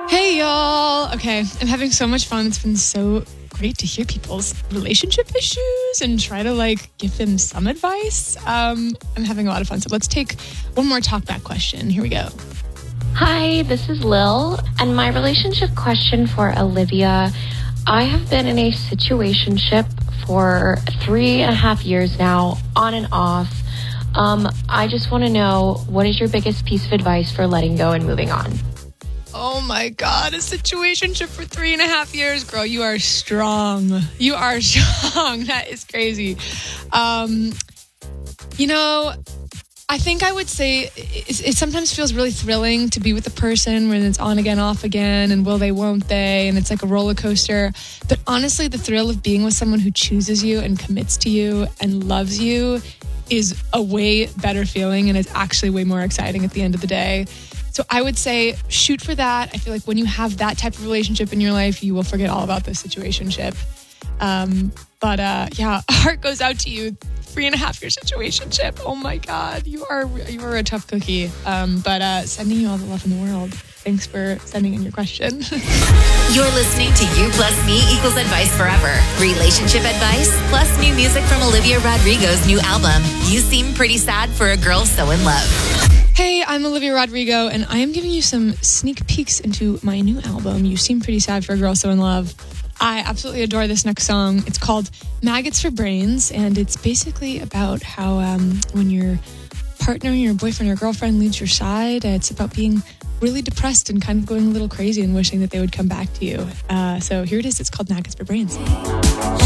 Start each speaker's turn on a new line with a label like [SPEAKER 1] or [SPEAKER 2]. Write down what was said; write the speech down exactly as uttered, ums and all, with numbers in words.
[SPEAKER 1] Hey, y'all. Okay, I'm having so much fun. It's been so great to hear people's relationship issues and try to, like, give them some advice. Um, I'm having a lot of fun. So let's take one more talkback question. Here we go.
[SPEAKER 2] Hi, this is Lil, and my relationship question for Olivia. I have been in a situationship for three and a half years now, on and off. Um, I just want to know, what is your biggest piece of advice for letting go and moving on?
[SPEAKER 1] Oh my God, a situationship for three and a half years. Girl, you are strong. You are strong. That is crazy. Um, you know, I think I would say it, it sometimes feels really thrilling to be with a person when it's on again, off again, and will they, won't they, and it's like a roller coaster. But honestly, the thrill of being with someone who chooses you and commits to you and loves you is a way better feeling, and it's actually way more exciting at the end of the day. So I would say shoot for that. I feel like when you have that type of relationship in your life, you will forget all about the situationship. Um, but uh, yeah, heart goes out to you. Three and a half year situationship. Oh my God, you are you are a tough cookie. Um, but uh, sending you all the love in the world. Thanks for sending in your question.
[SPEAKER 3] You're listening to You Plus Me Equals Advice Forever. Relationship advice plus new music from Olivia Rodrigo's new album, You Seem Pretty Sad for a Girl So in Love.
[SPEAKER 1] Hey, I'm Olivia Rodrigo, and I am giving you some sneak peeks into my new album, You Seem Pretty Sad for a Girl So in Love. I absolutely adore this next song. It's called Maggots for Brains, and it's basically about how um, when your partner, your boyfriend or girlfriend leaves your side, it's about being really depressed and kind of going a little crazy and wishing that they would come back to you. Uh, so here it is. It's called Maggots for Brains.